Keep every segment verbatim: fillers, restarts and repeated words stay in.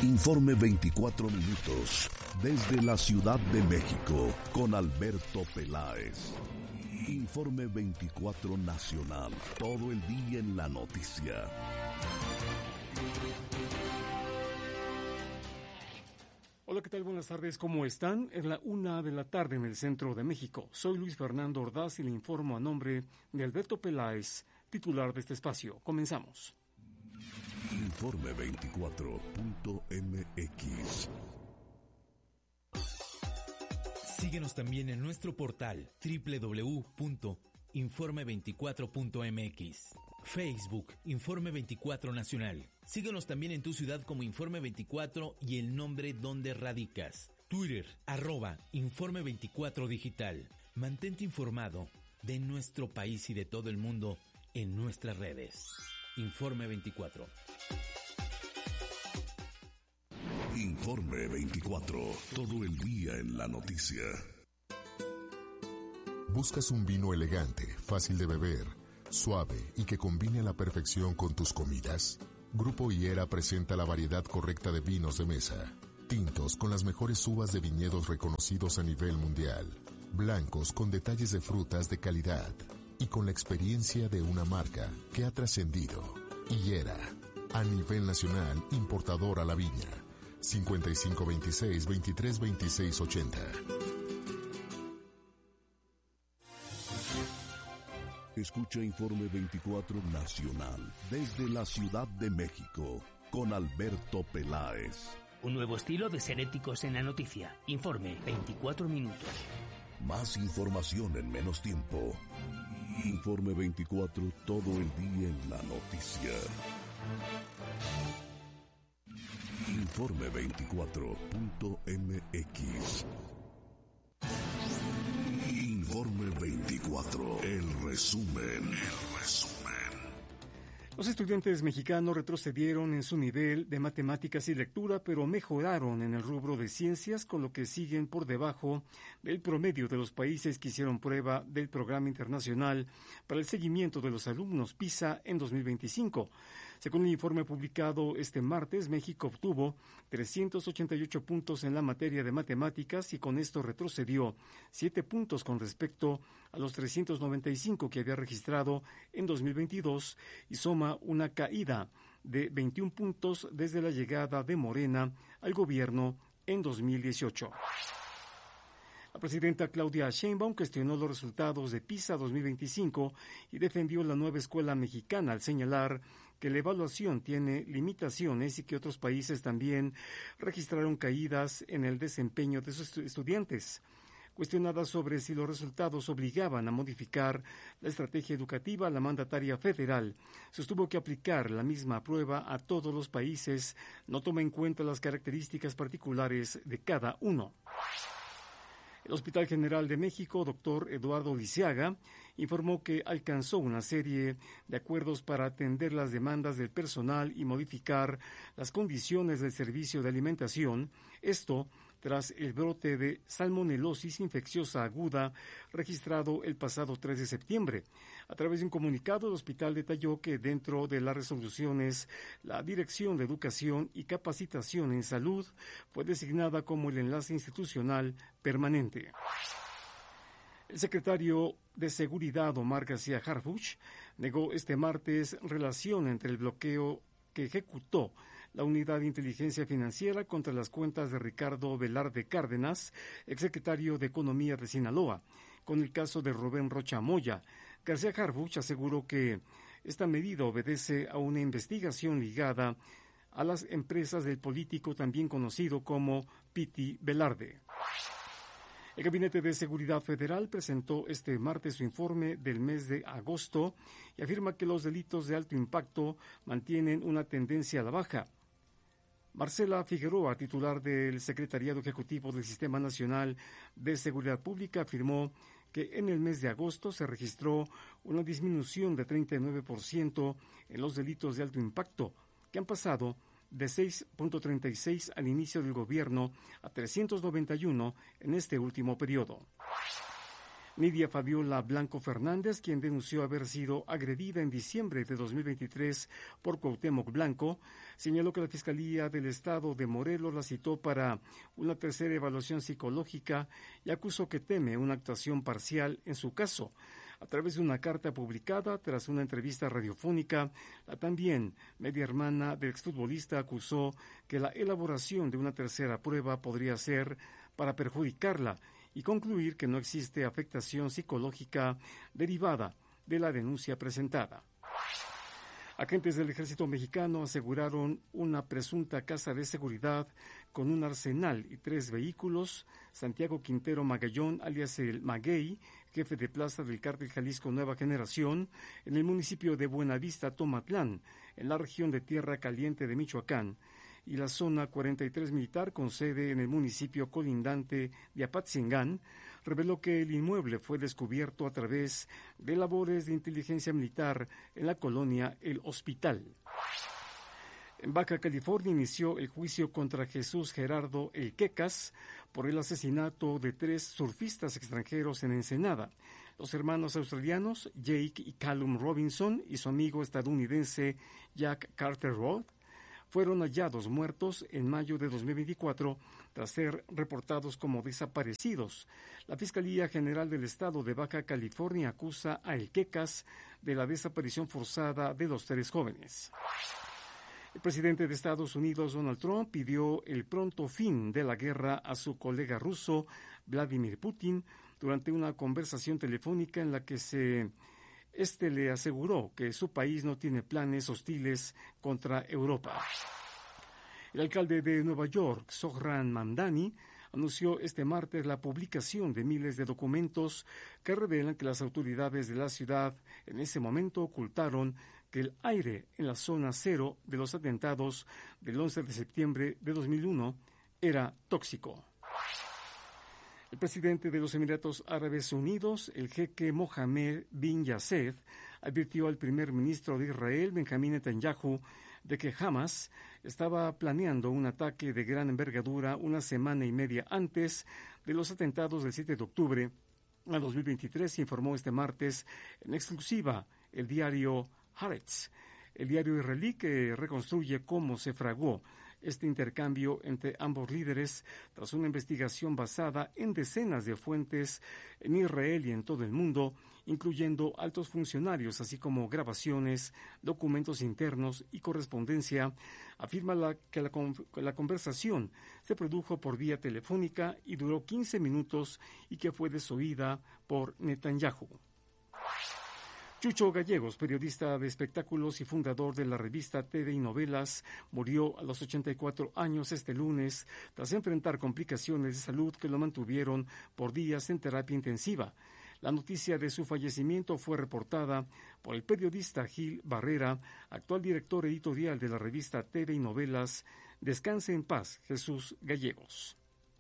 Informe veinticuatro minutos, desde la Ciudad de México, con Alberto Peláez. Informe veinticuatro Nacional, todo el día en la noticia. Hola, ¿qué tal? Buenas tardes, ¿cómo están? Es la una de la tarde en el centro de México. Soy Luis Fernando Ordaz y le informo a nombre de Alberto Peláez, titular de este espacio. Comenzamos. Informe veinticuatro punto m x. Síguenos también en nuestro portal doble u doble u doble u punto informe veinticuatro punto m x. Facebook, Informe veinticuatro Nacional. Síguenos también en tu ciudad como Informe veinticuatro y el nombre donde radicas. Twitter, arroba Informe veinticuatro Digital. Mantente informado de nuestro país y de todo el mundo en nuestras redes. Informe veinticuatro. Informe veinticuatro, todo el día en la noticia. ¿Buscas un vino elegante, fácil de beber, suave y que combine a la perfección con tus comidas? Grupo Higuera presenta la variedad correcta de vinos de mesa. Tintos con las mejores uvas de viñedos reconocidos a nivel mundial. Blancos con detalles de frutas de calidad. Y con la experiencia de una marca que ha trascendido. Higuera, a nivel nacional, importador a la viña. cincuenta y cinco veintiséis, veintitrés veintiséis ochenta. Escucha Informe veinticuatro Nacional, desde la Ciudad de México, con Alberto Peláez. Un nuevo estilo de ser éticos en la noticia. Informe veinticuatro minutos. Más información en menos tiempo. Informe veinticuatro, todo el día en la noticia. Informe veinticuatro punto m x. Informe veinticuatro, el resumen, el resumen. Los estudiantes mexicanos retrocedieron en su nivel de matemáticas y lectura, pero mejoraron en el rubro de ciencias, con lo que siguen por debajo del promedio de los países que hicieron prueba del Programa Internacional para el Seguimiento de los Alumnos PISA en dos mil veinticinco. Según el informe publicado este martes, México obtuvo trescientos ochenta y ocho puntos en la materia de matemáticas y con esto retrocedió siete puntos con respecto a los trescientos noventa y cinco que había registrado en dos mil veintidós y suma una caída de veintiún puntos desde la llegada de Morena al gobierno en dos mil dieciocho. La presidenta Claudia Sheinbaum cuestionó los resultados de PISA dos mil veinticinco y defendió la nueva escuela mexicana al señalar que la evaluación tiene limitaciones y que otros países también registraron caídas en el desempeño de sus estudiantes. Cuestionada sobre si los resultados obligaban a modificar la estrategia educativa, la mandataria federal sostuvo que aplicar la misma prueba a todos los países no toma en cuenta las características particulares de cada uno. El Hospital General de México, doctor Eduardo Lisiaga, informó que alcanzó una serie de acuerdos para atender las demandas del personal y modificar las condiciones del servicio de alimentación, esto tras el brote de salmonelosis infecciosa aguda registrado el pasado tres de septiembre. A través de un comunicado, el hospital detalló que dentro de las resoluciones, la Dirección de Educación y Capacitación en Salud fue designada como el enlace institucional permanente. El secretario de Seguridad, Omar García Harfuch, negó este martes relación entre el bloqueo que ejecutó la Unidad de Inteligencia Financiera contra las cuentas de Ricardo Velarde Cárdenas, exsecretario de Economía de Sinaloa, con el caso de Rubén Rocha Moya. García Harfuch aseguró que esta medida obedece a una investigación ligada a las empresas del político también conocido como Piti Velarde. El Gabinete de Seguridad Federal presentó este martes su informe del mes de agosto y afirma que los delitos de alto impacto mantienen una tendencia a la baja. Marcela Figueroa, titular del Secretariado Ejecutivo del Sistema Nacional de Seguridad Pública, afirmó que en el mes de agosto se registró una disminución de treinta y nueve por ciento en los delitos de alto impacto, que han pasado de seis punto treinta y seis al inicio del gobierno a trescientos noventa y uno en este último periodo. Nidia Fabiola Blanco Fernández, quien denunció haber sido agredida en diciembre de dos mil veintitrés por Cuauhtémoc Blanco, señaló que la Fiscalía del Estado de Morelos la citó para una tercera evaluación psicológica y acusó que teme una actuación parcial en su caso. A través de una carta publicada tras una entrevista radiofónica, la también media hermana del exfutbolista acusó que la elaboración de una tercera prueba podría ser para perjudicarla y concluir que no existe afectación psicológica derivada de la denuncia presentada. Agentes del Ejército Mexicano aseguraron una presunta casa de seguridad con un arsenal y tres vehículos. Santiago Quintero Magallón, alias el Maguey, jefe de plaza del Cártel Jalisco Nueva Generación, en el municipio de Buenavista, Tomatlán, en la región de Tierra Caliente de Michoacán, y la zona cuarenta y tres militar con sede en el municipio colindante de Apatzingán, reveló que el inmueble fue descubierto a través de labores de inteligencia militar en la colonia El Hospital. En Baja California inició el juicio contra Jesús Gerardo El Quecas por el asesinato de tres surfistas extranjeros en Ensenada. Los hermanos australianos Jake y Callum Robinson y su amigo estadounidense Jack Carter Roth fueron hallados muertos en mayo de dos mil veinticuatro tras ser reportados como desaparecidos. La Fiscalía General del Estado de Baja California acusa a El Quecas de la desaparición forzada de los tres jóvenes. El presidente de Estados Unidos, Donald Trump, pidió el pronto fin de la guerra a su colega ruso, Vladimir Putin, durante una conversación telefónica en la que se... Este le aseguró que su país no tiene planes hostiles contra Europa. El alcalde de Nueva York, Zohran Mamdani, anunció este martes la publicación de miles de documentos que revelan que las autoridades de la ciudad en ese momento ocultaron que el aire en la zona cero de los atentados del once de septiembre de dos mil uno era tóxico. El presidente de los Emiratos Árabes Unidos, el jeque Mohammed bin Yasser, advirtió al primer ministro de Israel, Benjamín Netanyahu, de que Hamas estaba planeando un ataque de gran envergadura una semana y media antes de los atentados del siete de octubre a dos mil veintitrés, informó este martes en exclusiva el diario Haaretz, el diario israelí que reconstruye cómo se fraguó este intercambio entre ambos líderes tras una investigación basada en decenas de fuentes en Israel y en todo el mundo, incluyendo altos funcionarios, así como grabaciones, documentos internos y correspondencia. Afirma la, que la, la conversación se produjo por vía telefónica y duró quince minutos y que fue desoída por Netanyahu. Chucho Gallegos, periodista de espectáculos y fundador de la revista T V y Novelas, murió a los ochenta y cuatro años este lunes tras enfrentar complicaciones de salud que lo mantuvieron por días en terapia intensiva. La noticia de su fallecimiento fue reportada por el periodista Gil Barrera, actual director editorial de la revista T V y Novelas. Descanse en paz, Jesús Gallegos.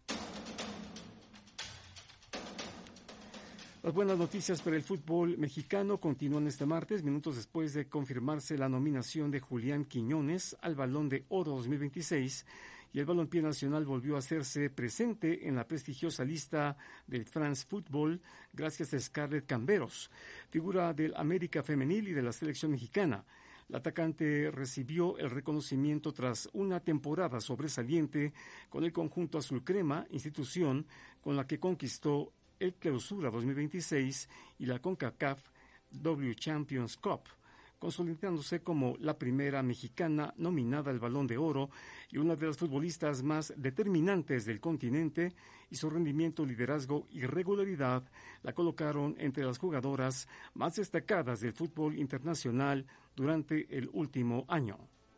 Las buenas noticias para el fútbol mexicano continúan este martes, minutos después de confirmarse la nominación de Julián Quiñones al Balón de Oro dos mil veintiséis, y el balompié nacional volvió a hacerse presente en la prestigiosa lista del France Football gracias a Scarlett Camberos, figura del América Femenil y de la selección mexicana. La atacante recibió el reconocimiento tras una temporada sobresaliente con el conjunto azul crema, institución con la que conquistó el Clausura dos mil veintiséis y la CONCACAF W Champions Cup, consolidándose como la primera mexicana nominada al Balón de Oro y una de las futbolistas más determinantes del continente, y su rendimiento, liderazgo y regularidad la colocaron entre las jugadoras más destacadas del fútbol internacional durante el último año.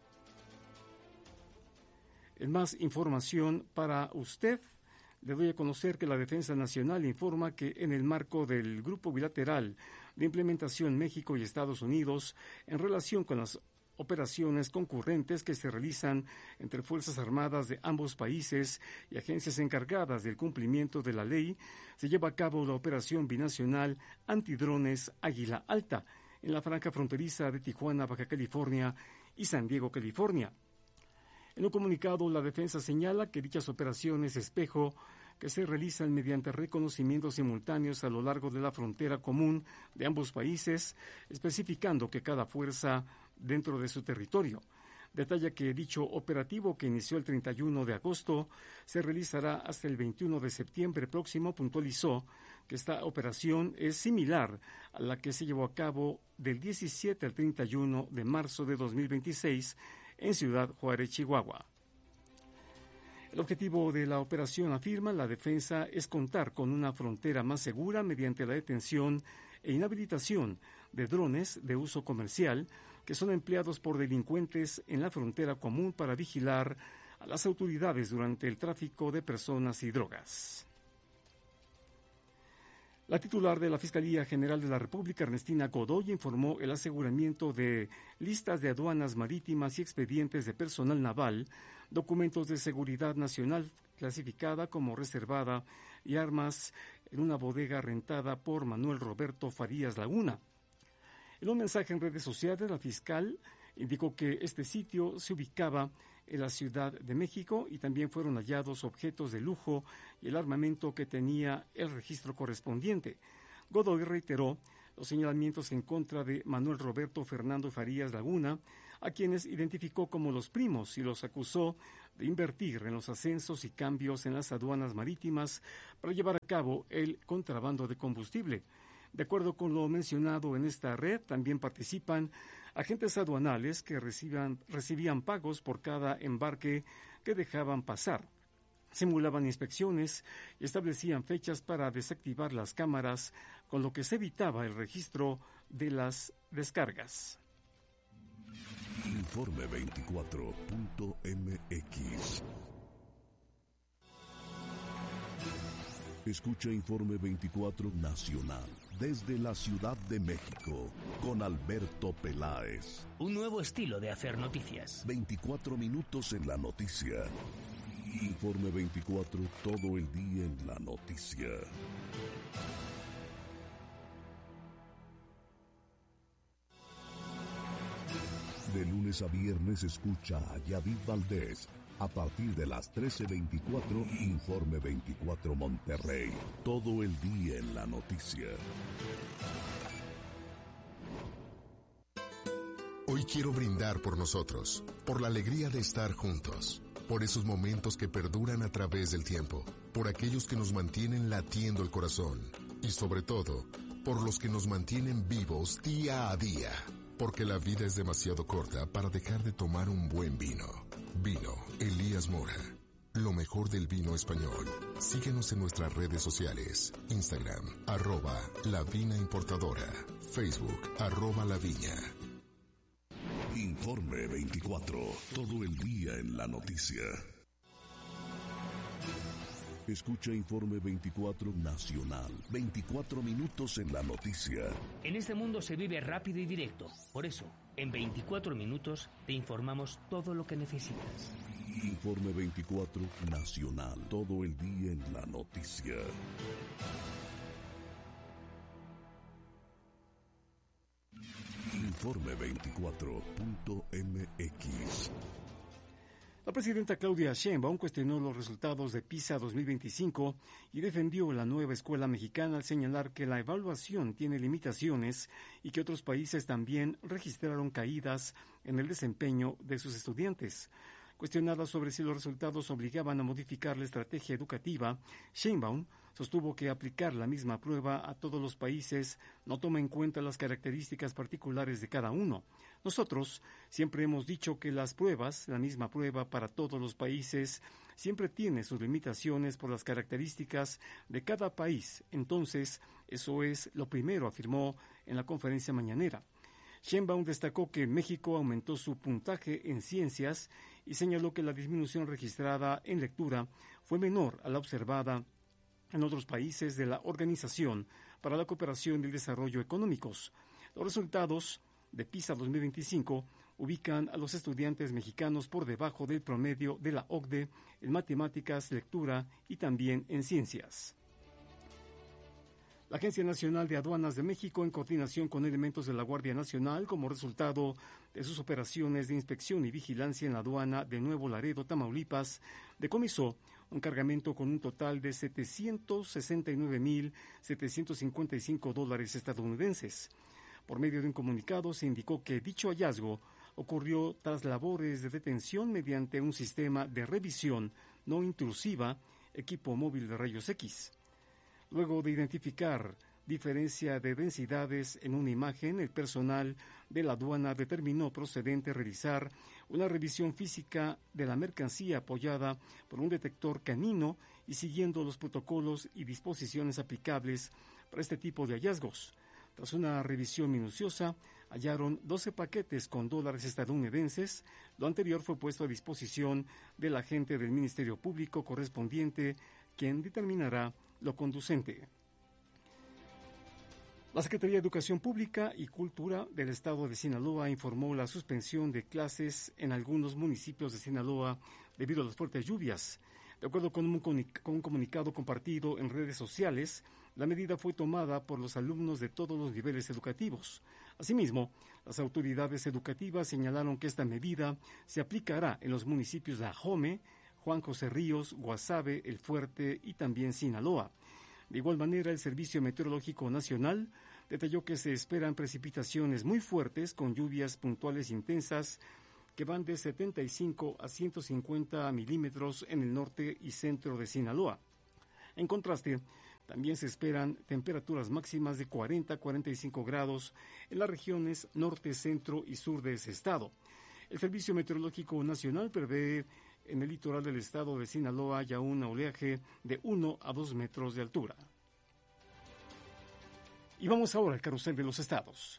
En más información para usted, le doy a conocer que la Defensa Nacional informa que en el marco del Grupo Bilateral de Implementación México y Estados Unidos, en relación con las operaciones concurrentes que se realizan entre Fuerzas Armadas de ambos países y agencias encargadas del cumplimiento de la ley, se lleva a cabo la operación binacional Antidrones Águila Alta en la franja fronteriza de Tijuana, Baja California y San Diego, California. En un comunicado, la defensa señala que dichas operaciones espejo que se realizan mediante reconocimientos simultáneos a lo largo de la frontera común de ambos países, especificando que cada fuerza dentro de su territorio. Detalla que dicho operativo, que inició el treinta y uno de agosto, se realizará hasta el veintiuno de septiembre próximo. Puntualizó que esta operación es similar a la que se llevó a cabo del diecisiete al treinta y uno de marzo de dos mil veintiséis en Ciudad Juárez, Chihuahua. El objetivo de la operación, afirma la defensa, es contar con una frontera más segura mediante la detención e inhabilitación de drones de uso comercial que son empleados por delincuentes en la frontera común para vigilar a las autoridades durante el tráfico de personas y drogas. La titular de la Fiscalía General de la República, Ernestina Godoy, informó el aseguramiento de listas de aduanas marítimas y expedientes de personal naval, documentos de seguridad nacional clasificada como reservada y armas en una bodega rentada por Manuel Roberto Farías Laguna. En un mensaje en redes sociales, la fiscal indicó que este sitio se ubicaba en la Ciudad de México y también fueron hallados objetos de lujo y el armamento que tenía el registro correspondiente. Godoy reiteró los señalamientos en contra de Manuel Roberto Fernando Farías Laguna, a quienes identificó como los primos y los acusó de invertir en los ascensos y cambios en las aduanas marítimas para llevar a cabo el contrabando de combustible. De acuerdo con lo mencionado en esta red, también participan agentes aduanales que recibían, recibían pagos por cada embarque que dejaban pasar. Simulaban inspecciones y establecían fechas para desactivar las cámaras, con lo que se evitaba el registro de las descargas. Informe veinticuatro punto m x. Escucha Informe veinticuatro Nacional desde la Ciudad de México con Alberto Peláez. Un nuevo estilo de hacer noticias. veinticuatro minutos en la noticia. Informe veinticuatro, todo el día en la noticia. De lunes a viernes escucha a Yadid Valdés. A partir de las trece veinticuatro, Informe veinticuatro Monterrey. Todo el día en la noticia. Hoy quiero brindar por nosotros, por la alegría de estar juntos, por esos momentos que perduran a través del tiempo, por aquellos que nos mantienen latiendo el corazón y sobre todo, por los que nos mantienen vivos día a día, porque la vida es demasiado corta para dejar de tomar un buen vino. Vino Elías Mora, lo mejor del vino español. Síguenos en nuestras redes sociales, Instagram, arroba La Vina Importadora, Facebook, arroba La Viña. Informe veinticuatro, todo el día en la noticia. Escucha Informe veinticuatro Nacional, veinticuatro minutos en la noticia. En este mundo se vive rápido y directo. Por eso, en veinticuatro minutos te informamos todo lo que necesitas. Informe veinticuatro Nacional, todo el día en la noticia. Informe veinticuatro punto m x. La presidenta Claudia Sheinbaum cuestionó los resultados de PISA dos mil veinticinco y defendió la nueva escuela mexicana al señalar que la evaluación tiene limitaciones y que otros países también registraron caídas en el desempeño de sus estudiantes. Cuestionada sobre si los resultados obligaban a modificar la estrategia educativa, Sheinbaum sostuvo que aplicar la misma prueba a todos los países no toma en cuenta las características particulares de cada uno. Nosotros siempre hemos dicho que las pruebas, la misma prueba para todos los países, siempre tiene sus limitaciones por las características de cada país. Entonces, eso es lo primero, afirmó en la conferencia mañanera. Sheinbaum destacó que México aumentó su puntaje en ciencias y señaló que la disminución registrada en lectura fue menor a la observada en otros países de la Organización para la Cooperación y el Desarrollo Económicos. Los resultados de PISA dos mil veinticinco ubican a los estudiantes mexicanos por debajo del promedio de la O C D E en matemáticas, lectura y también en ciencias. La Agencia Nacional de Aduanas de México, en coordinación con elementos de la Guardia Nacional, como resultado de sus operaciones de inspección y vigilancia en la aduana de Nuevo Laredo, Tamaulipas, decomisó un cargamento con un total de setecientos sesenta y nueve mil setecientos cincuenta y cinco dólares estadounidenses. Por medio de un comunicado se indicó que dicho hallazgo ocurrió tras labores de detención mediante un sistema de revisión no intrusiva, equipo móvil de rayos X. Luego de identificar diferencia de densidades en una imagen, el personal de la aduana determinó procedente realizar una revisión física de la mercancía apoyada por un detector canino y siguiendo los protocolos y disposiciones aplicables para este tipo de hallazgos. Tras una revisión minuciosa, hallaron doce paquetes con dólares estadounidenses. Lo anterior fue puesto a disposición del agente del Ministerio Público correspondiente, quien determinará lo conducente. La Secretaría de Educación Pública y Cultura del Estado de Sinaloa informó la suspensión de clases en algunos municipios de Sinaloa debido a las fuertes lluvias. De acuerdo con un, con un comunicado compartido en redes sociales, la medida fue tomada por los alumnos de todos los niveles educativos. Asimismo, las autoridades educativas señalaron que esta medida se aplicará en los municipios de Ajome, Juan José Ríos, Guasave, El Fuerte y también Sinaloa. De igual manera, el Servicio Meteorológico Nacional detalló que se esperan precipitaciones muy fuertes con lluvias puntuales intensas que van de setenta y cinco a ciento cincuenta milímetros en el norte y centro de Sinaloa. En contraste, también se esperan temperaturas máximas de cuarenta a cuarenta y cinco grados en las regiones norte, centro y sur de ese estado. El Servicio Meteorológico Nacional prevé en el litoral del estado de Sinaloa ya un oleaje de uno a dos metros de altura. Y vamos ahora al carrusel de los estados.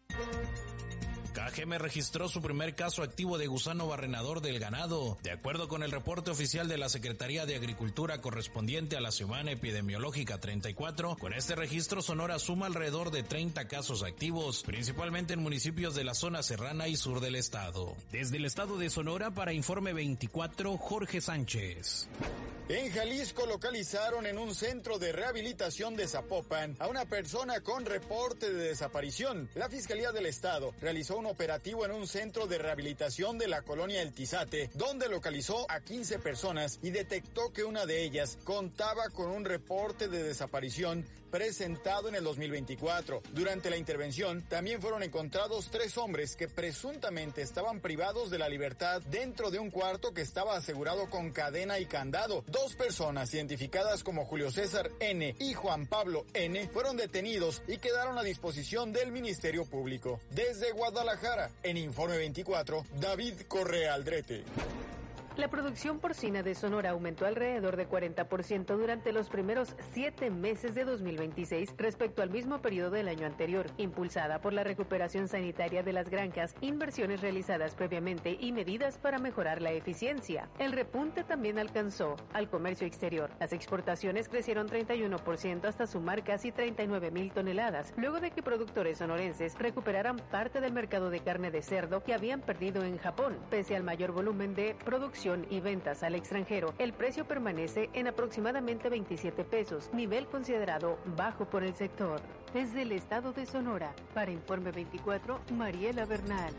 K G M registró su primer caso activo de gusano barrenador del ganado. De acuerdo con el reporte oficial de la Secretaría de Agricultura correspondiente a la semana epidemiológica treinta y cuatro, con este registro Sonora suma alrededor de treinta casos activos, principalmente en municipios de la zona serrana y sur del estado. Desde el estado de Sonora, para Informe veinticuatro, Jorge Sánchez. En Jalisco localizaron en un centro de rehabilitación de Zapopan a una persona con reporte de desaparición. La Fiscalía del Estado realizó un operativo en un centro de rehabilitación de la colonia El Tizate, donde localizó a quince personas y detectó que una de ellas contaba con un reporte de desaparición presentado en el dos mil veinticuatro. Durante la intervención también fueron encontrados tres hombres que presuntamente estaban privados de la libertad dentro de un cuarto que estaba asegurado con cadena y candado. Dos personas identificadas como Julio César N. y Juan Pablo N. fueron detenidos y quedaron a disposición del Ministerio Público. Desde Guadalajara, en Informe veinticuatro, David Correa Aldrete. La producción porcina de Sonora aumentó alrededor de cuarenta por ciento durante los primeros siete meses de dos mil veintiséis respecto al mismo periodo del año anterior, impulsada por la recuperación sanitaria de las granjas, inversiones realizadas previamente y medidas para mejorar la eficiencia. El repunte también alcanzó al comercio exterior. Las exportaciones crecieron treinta y uno por ciento hasta sumar casi treinta y nueve mil toneladas, luego de que productores sonorenses recuperaran parte del mercado de carne de cerdo que habían perdido en Japón. Pese al mayor volumen de producción y ventas al extranjero, el precio permanece en aproximadamente veintisiete pesos, nivel considerado bajo por el sector. Desde el estado de Sonora, para Informe veinticuatro, Mariela Bernal.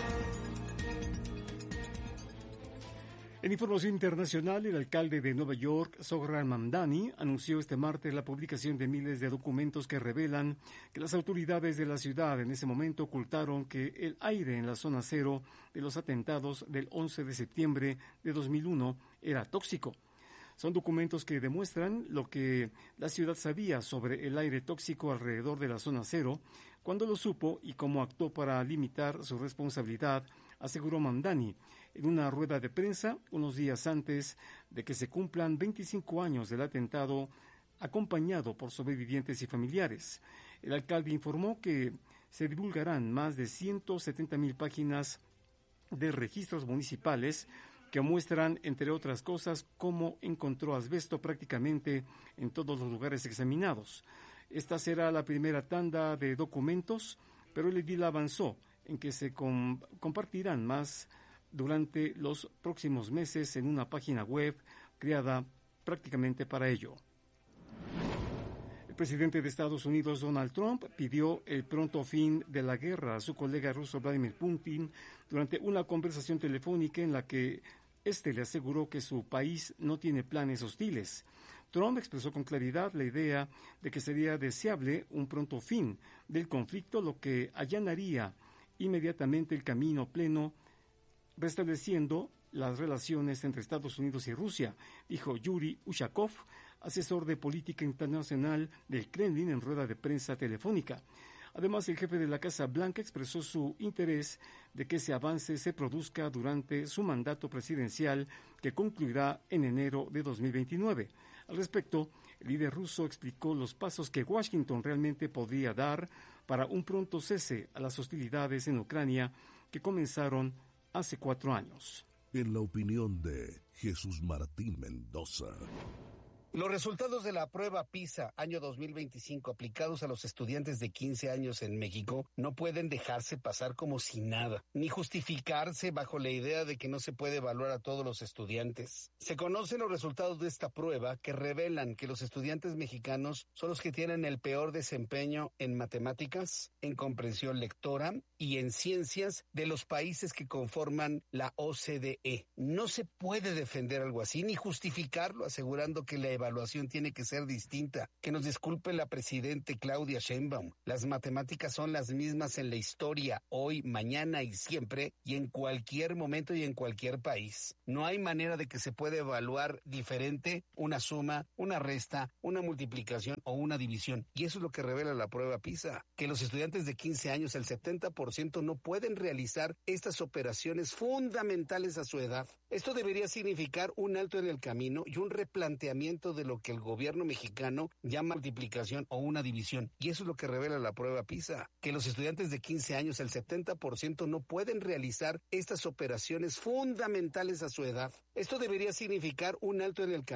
En información internacional, el alcalde de Nueva York, Zohran Mamdani, anunció este martes la publicación de miles de documentos que revelan que las autoridades de la ciudad en ese momento ocultaron que el aire en la zona cero de los atentados del once de septiembre de dos mil uno era tóxico. Son documentos que demuestran lo que la ciudad sabía sobre el aire tóxico alrededor de la zona cero, cuando lo supo y cómo actuó para limitar su responsabilidad, aseguró Mamdani en una rueda de prensa unos días antes de que se cumplan veinticinco años del atentado, acompañado por sobrevivientes y familiares. El alcalde informó que se divulgarán más de ciento setenta mil páginas de registros municipales que muestran, entre otras cosas, cómo encontró asbesto prácticamente en todos los lugares examinados. Esta será la primera tanda de documentos, pero el edil avanzó en que se com- compartirán más durante los próximos meses en una página web creada prácticamente para ello. El presidente de Estados Unidos, Donald Trump, pidió el pronto fin de la guerra a su colega ruso Vladimir Putin durante una conversación telefónica en la que Este le aseguró que su país no tiene planes hostiles. Trump expresó con claridad la idea de que sería deseable un pronto fin del conflicto, lo que allanaría inmediatamente el camino pleno, restableciendo las relaciones entre Estados Unidos y Rusia, dijo Yuri Ushakov, asesor de política internacional del Kremlin, en rueda de prensa telefónica. Además, el jefe de la Casa Blanca expresó su interés de que ese avance se produzca durante su mandato presidencial, que concluirá en enero de dos mil veintinueve. Al respecto, el líder ruso explicó los pasos que Washington realmente podría dar para un pronto cese a las hostilidades en Ucrania que comenzaron hace cuatro años. En la opinión de Jesús Martín Mendoza. Los resultados de la prueba PISA año dos mil veinticinco aplicados a los estudiantes de quince años en México no pueden dejarse pasar como si nada, ni justificarse bajo la idea de que no se puede evaluar a todos los estudiantes. Se conocen los resultados de esta prueba que revelan que los estudiantes mexicanos son los que tienen el peor desempeño en matemáticas, en comprensión lectora y en ciencias de los países que conforman la O C D E. No se puede defender algo así ni justificarlo asegurando que la evaluación tiene que ser distinta. Que nos disculpe la presidente Claudia Sheinbaum. Las matemáticas son las mismas en la historia, hoy, mañana y siempre, y en cualquier momento y en cualquier país. No hay manera de que se pueda evaluar diferente una suma, una resta, una multiplicación o una división. Y eso es lo que revela la prueba PISA. Que los estudiantes de quince años, el setenta por ciento, no pueden realizar estas operaciones fundamentales a su edad. Esto debería significar un alto en el camino y un replanteamiento de lo que el gobierno mexicano llama multiplicación o una división. Y eso es lo que revela la prueba PISA. Que los estudiantes de quince años, el setenta por ciento, no pueden realizar estas operaciones fundamentales a su edad. Esto debería significar un alto en el camino